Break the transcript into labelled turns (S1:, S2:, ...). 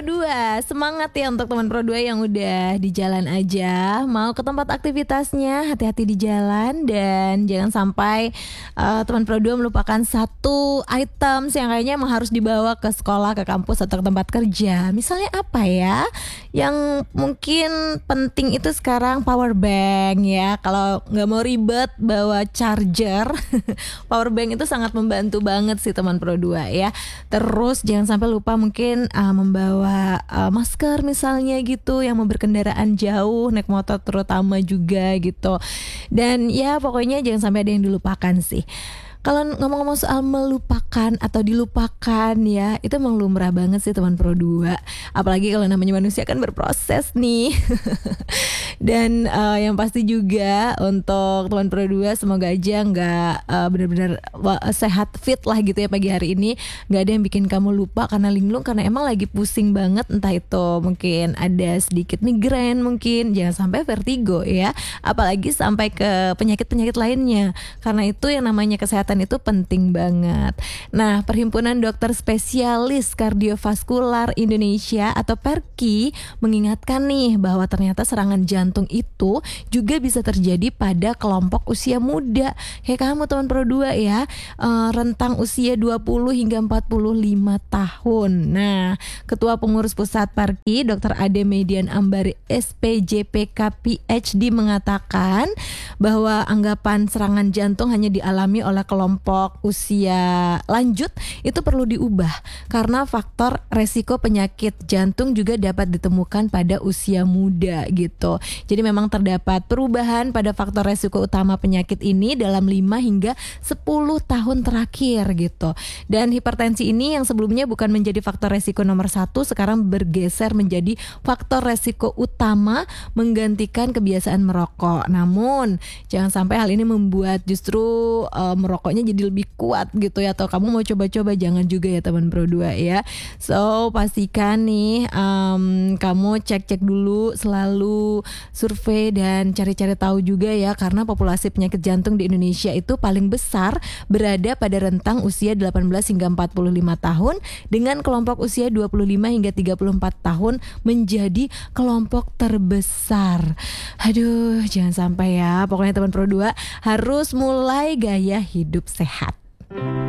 S1: Pro 2, semangat ya untuk teman Pro 2 yang udah di jalan aja, mau ke tempat aktivitasnya, hati-hati di jalan dan jangan sampai teman Pro 2 melupakan satu item yang kayaknya emang harus dibawa ke sekolah, ke kampus atau ke tempat kerja. Misalnya apa ya? Yang mungkin penting itu sekarang power bank ya. Kalau nggak mau ribet bawa charger, power bank itu sangat membantu banget sih teman Pro 2 ya. Terus jangan sampai lupa mungkin membawa masker misalnya gitu yang mau berkendaraan jauh, naik motor terutama juga gitu. Dan ya pokoknya jangan sampai ada yang dilupakan sih. Kalau ngomong-ngomong soal melupakan atau dilupakan ya, itu emang lumrah banget sih teman Pro 2. Apalagi kalau namanya manusia kan berproses nih. Dan yang pasti juga untuk teman Pro 2 semoga aja nggak benar-benar sehat fit lah gitu ya pagi hari ini. Nggak ada yang bikin kamu lupa karena linglung, karena emang lagi pusing banget, entah itu mungkin ada sedikit migrain, mungkin jangan sampai vertigo ya, apalagi sampai ke penyakit-penyakit lainnya. Karena itu yang namanya kesehatan itu penting banget. Nah, Perhimpunan Dokter Spesialis Kardiovaskular Indonesia atau PERKI mengingatkan nih bahwa ternyata serangan jantung itu juga bisa terjadi pada kelompok usia muda. Kayak kamu teman Pro 2 ya, rentang usia 20 hingga 45 tahun. Nah, Ketua Pengurus Pusat PERKI Dr. Ade Median Ambari SPJPK PhD mengatakan bahwa anggapan serangan jantung hanya dialami oleh kelompok usia lanjut itu perlu diubah karena faktor resiko penyakit jantung juga dapat ditemukan pada usia muda gitu. Jadi memang terdapat perubahan pada faktor resiko utama penyakit ini dalam 5 hingga 10 tahun terakhir gitu. Dan hipertensi ini yang sebelumnya bukan menjadi faktor resiko nomor 1 sekarang bergeser menjadi faktor resiko utama menggantikan kebiasaan merokok. Namun jangan sampai hal ini membuat justru merokoknya jadi lebih kuat gitu ya, atau kamu mau coba-coba, jangan juga ya teman Pro 2 ya. So pastikan nih kamu cek-cek dulu, selalu survei dan cari-cari tahu juga ya, karena populasi penyakit jantung di Indonesia itu paling besar berada pada rentang usia 18 hingga 45 tahun dengan kelompok usia 25 hingga 34 tahun menjadi kelompok terbesar. Aduh, jangan sampai ya. Pokoknya teman Pro 2 harus mulai gaya hidup sehat.